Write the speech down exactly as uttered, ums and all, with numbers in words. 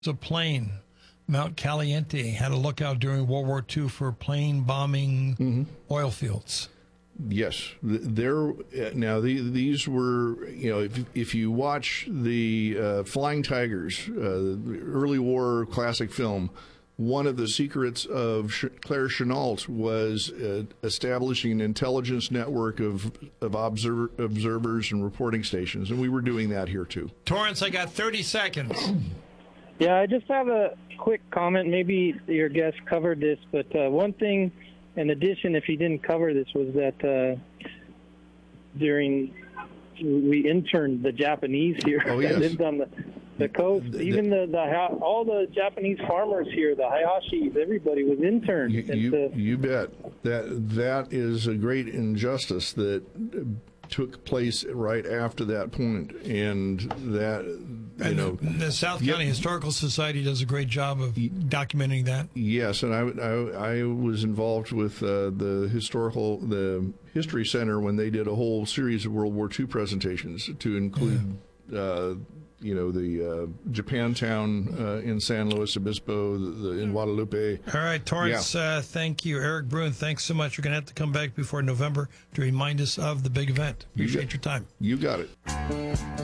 a plane. Mount Caliente had a lookout during World War Two for plane bombing mm-hmm. oil fields. Yes, there. Now the, these were, you know, if if you watch the uh, Flying Tigers, uh, the early war classic film, one of the secrets of Claire Chennault was uh, establishing an intelligence network of of observer, observers and reporting stations, and we were doing that here too. Torrance, I got thirty seconds. Yeah, I just have a quick comment. Maybe your guest covered this, but uh, one thing, in addition, if he didn't cover this, was that uh, during we interned the Japanese here oh, yes. that lived on the, the coast. The, Even the, the all the Japanese farmers here, the Hayashis, everybody was interned. You, you, the, you bet. That that is a great injustice that took place right after that point, and that you and know the, the South County yeah, Historical Society does a great job of documenting that. Yes, and I I, I was involved with uh, the historical the History Center when they did a whole series of World War Two presentations to include. Yeah. Uh, you know, the uh, Japantown uh, in San Luis Obispo, the, the, in Guadalupe. All right, Torrance, yeah. uh, thank you. Eric Bruin, thanks so much. You're going to have to come back before November to remind us of the big event. Appreciate you your time. You got it.